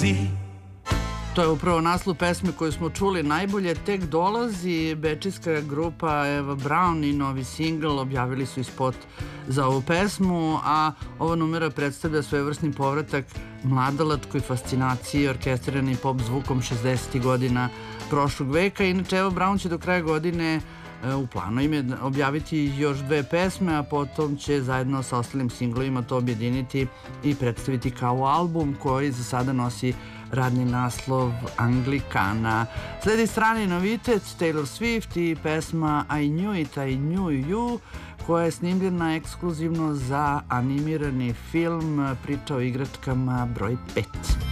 To je upravo naslov pesme koju smo čuli. Najbolje tek dolazi. Bečijska grupa Eva Braun i novi singl objavili su i spot za ovu pesmu, a ova numera predstavlja svojevrsni povratak mladalačkoj fascinaciji orkestriranim pop zvukom 60. godina prošlog veka. Inače, Eva Braun će do kraja godine u planu im je objaviti još 2 pesme, a potom će zajedno sa ostalim singlovima to objediniti i predstaviti kao album koji za sada nosi radni naslov Anglikana. Sledi strani novitet Taylor Swift i pesma I Knew It, I Knew You, koja je snimljena ekskluzivno za animirani film, priča o igračkama broj 5.